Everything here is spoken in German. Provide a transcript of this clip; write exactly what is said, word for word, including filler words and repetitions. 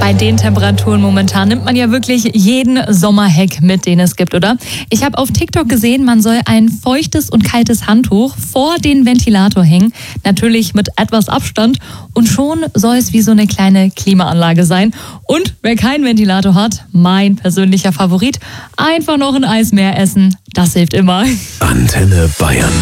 Bei den Temperaturen momentan nimmt man ja wirklich jeden Sommerhack mit, den es gibt, oder? Ich habe auf TikTok gesehen, man soll ein feuchtes und kaltes Handtuch vor den Ventilator hängen. Natürlich mit etwas Abstand. Und schon soll es wie so eine kleine Klimaanlage sein. Und wer keinen Ventilator hat, mein persönlicher Favorit, einfach noch ein Eis mehr essen. Das hilft immer. Antenne Bayern.